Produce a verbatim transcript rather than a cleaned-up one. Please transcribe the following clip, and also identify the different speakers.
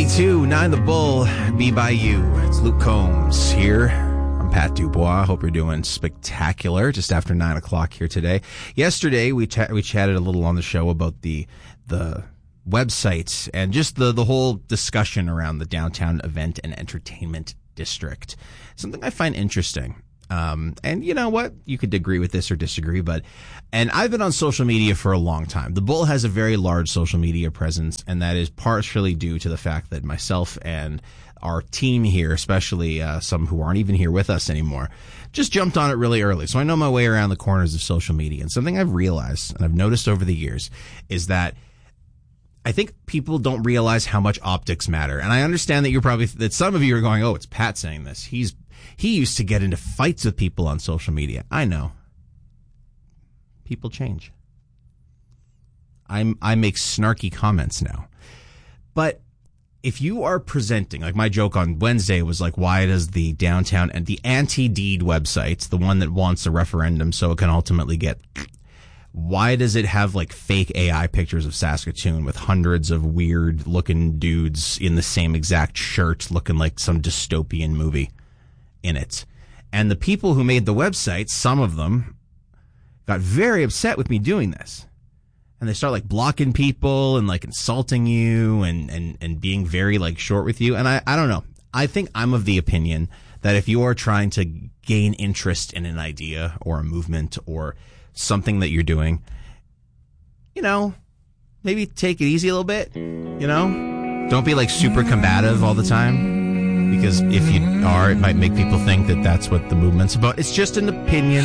Speaker 1: ninety-two, nine The Bull, Be By You. It's Luke Combs here. I'm Pat Dubois. Hope you're doing spectacular. Just after nine o'clock here today. Yesterday, we ch- we chatted a little on the show about the the websites and just the, the whole discussion around the downtown event and entertainment district. Something I find interesting. Um, and you know what? You could agree with this or disagree, but, and I've been on social media for a long time. The Bull has a very large social media presence, and that is partially due to the fact that myself and our team here, especially, uh, some who aren't even here with us anymore, just jumped on it really early. So I know my way around the corners of social media. And something I've realized, and I've noticed over the years, is that I think people don't realize how much optics matter. And I understand that you're probably, that some of you are going, oh, it's Pat saying this. He's, he used to get into fights with people on social media. I know. People change. I'm, I make snarky comments now. But if you are presenting, like my joke on Wednesday was like, why does the downtown and the anti-deed website, the one that wants a referendum so it can ultimately get, why does it have like fake A I pictures of Saskatoon with hundreds of weird looking dudes in the same exact shirt looking like some dystopian movie in it? And the people who made the website, some of them got very upset with me doing this. And they start like blocking people and like insulting you and, and, and being very like short with you. And I, I don't know. I think I'm of the opinion that if you are trying to gain interest in an idea or a movement or something that you're doing, you know, maybe take it easy a little bit, you know? Don't be like super combative all the time, because if you are, it might make people think that that's what the movement's about. It's just an opinion.